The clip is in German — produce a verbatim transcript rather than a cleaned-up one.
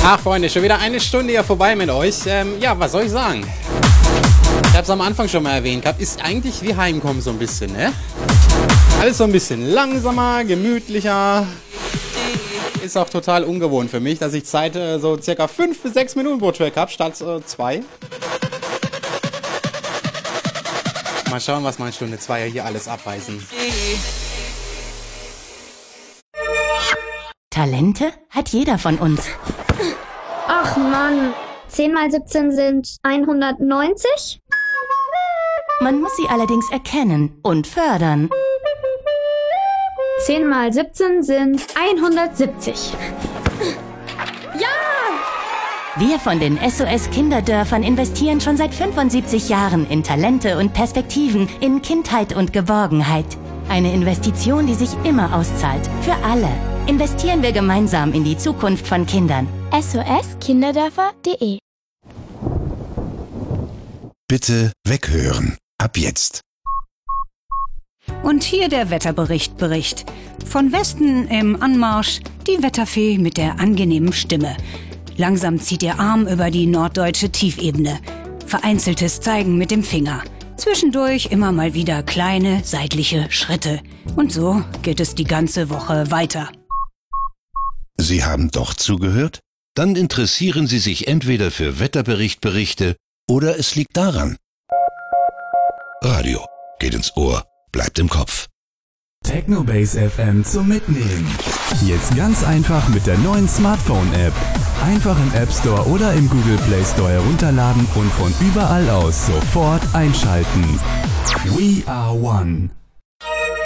Ach Freunde, schon wieder eine Stunde hier vorbei mit euch. Ähm, ja, was soll ich sagen? Ich habe es am Anfang schon mal erwähnt gehabt, ist eigentlich wie Heimkommen so ein bisschen, ne? Alles so ein bisschen langsamer, gemütlicher. Ist auch total ungewohnt für mich, dass ich Zeit äh, so circa fünf bis sechs Minuten pro Track habe, statt äh, zwei. Mal schauen, was meine Stunde zwei hier alles abweisen. Talente hat jeder von uns. Ach Mann, zehn mal siebzehn sind hundertneunzig? Man muss sie allerdings erkennen und fördern. zehn mal siebzehn sind hundertsiebzig. Ja! Wir von den S O S Kinderdörfern investieren schon seit fünfundsiebzig Jahren in Talente und Perspektiven, in Kindheit und Geborgenheit. Eine Investition, die sich immer auszahlt. Für alle. Investieren wir gemeinsam in die Zukunft von Kindern. S O S Kinderdörfer punkt de Bitte weghören. Ab jetzt. Und hier der Wetterbericht Bericht. Von Westen im Anmarsch die Wetterfee mit der angenehmen Stimme. Langsam zieht ihr Arm über die norddeutsche Tiefebene. Vereinzeltes Zeigen mit dem Finger. Zwischendurch immer mal wieder kleine, seitliche Schritte. Und so geht es die ganze Woche weiter. Sie haben doch zugehört? Dann interessieren Sie sich entweder für Wetterberichtberichte oder es liegt daran. Radio geht ins Ohr, bleibt im Kopf. Technobase F M zum Mitnehmen. Jetzt ganz einfach mit der neuen Smartphone-App. Einfach im App Store oder im Google Play Store herunterladen und von überall aus sofort einschalten. We are one.